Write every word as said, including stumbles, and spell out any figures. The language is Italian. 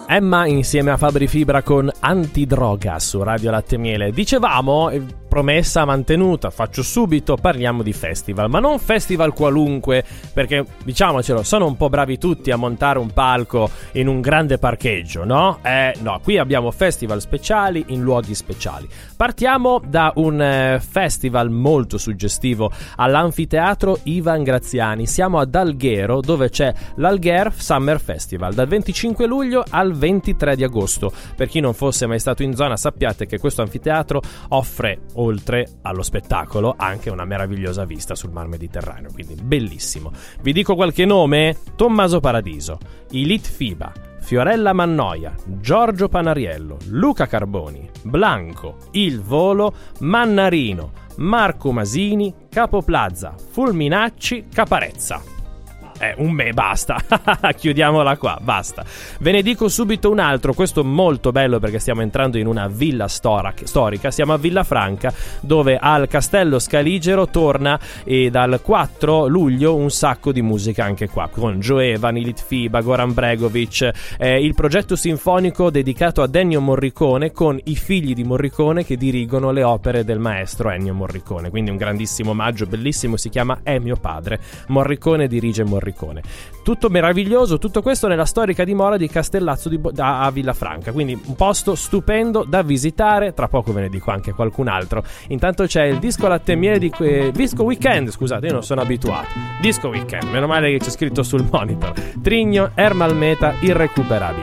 Emma insieme a Fabri Fibra con Antidroga su Radio Latte e Miele. Dicevamo, promessa mantenuta, faccio subito, parliamo di festival, ma non festival qualunque, perché diciamocelo, sono un po' bravi tutti a montare un palco in un grande parcheggio, no? Eh no, qui abbiamo festival speciali in luoghi speciali. Partiamo da un eh, festival molto suggestivo all'anfiteatro Ivan Graziani. Siamo ad Alghero, dove c'è l'Algher Summer Festival dal venticinque luglio al ventitré di agosto. Per chi non fosse mai stato in zona, sappiate che questo anfiteatro offre, oltre allo spettacolo, anche una meravigliosa vista sul mar Mediterraneo, quindi bellissimo. Vi dico qualche nome: Tommaso Paradiso, Ilit Fiba, Fiorella Mannoia, Giorgio Panariello, Luca Carboni, Blanco, Il Volo, Mannarino, Marco Masini, Capo Plaza, Fulminacci, Caparezza. Eh, un me, basta. Chiudiamola qua, basta. Ve ne dico subito un altro, questo molto bello perché stiamo entrando in una villa stora- storica. Siamo a Villafranca, dove al Castello Scaligero torna e dal quattro luglio un sacco di musica anche qua, con Joevan, Ilit Fiba, Goran Bregovic, eh, il progetto sinfonico dedicato ad Ennio Morricone, con i figli di Morricone che dirigono le opere del maestro Ennio Morricone. Quindi un grandissimo omaggio, bellissimo, si chiama È mio padre. Morricone dirige Morricone. Tutto meraviglioso, tutto questo nella storica dimora di Castellazzo di Bo- da, a Villafranca, quindi un posto stupendo da visitare. Tra poco ve ne dico anche qualcun altro. Intanto c'è il disco Latte e Miele di que- disco weekend, scusate, io non sono abituato. Disco weekend, meno male che c'è scritto sul monitor. Trigno, Ermal Meta, Irrecuperabile.